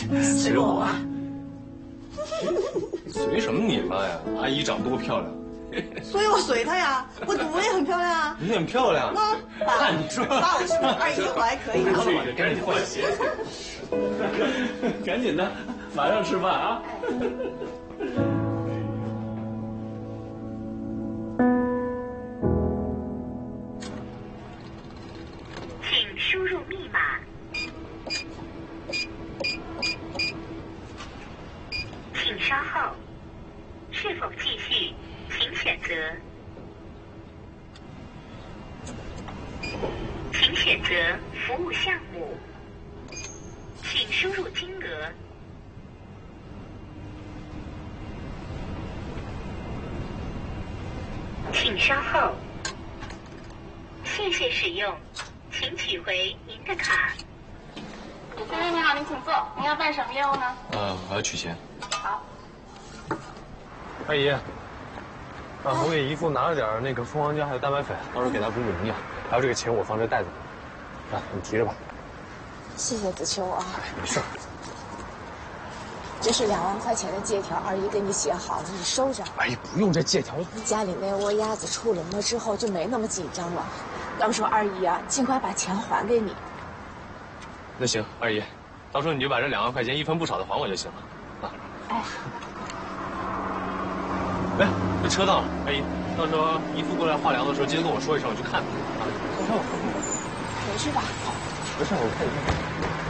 随我吧。 随什么你妈呀？阿姨长多漂亮。 所以我随她呀，我也很漂亮啊。 你很漂亮。 那你说，爸，我是二姨，我还可以。 赶紧换鞋。 赶紧的，马上吃饭啊！ 请输入密码。请稍后。是否继续？请选择。请选择服务项目。请输入金额。请稍后。谢谢使用，请取回您的卡。 先生你好，您请坐。您要办什么业务呢？ 我要取钱。 好。 阿姨，我给姨父拿了点那个蜂王浆还有蛋白粉，到时候给她补营养。还有这个钱我放这袋子里，你提着吧。 谢谢子秋啊。 没事。 这是2万块钱的借条，二姨给你写好了，你收着。 阿姨不用这借条。 家里那窝鸭子出笼了之后就没那么紧张了。要不说二姨啊，尽快把钱还给你。 那行，二姨，到时候你就把这2万块钱一分不少的还我就行了。 哎。 哎，这车到了，阿姨，到时候姨父过来化疗的时候，记得跟我说一声，我去看他。 回去吧。 没事，我看一下。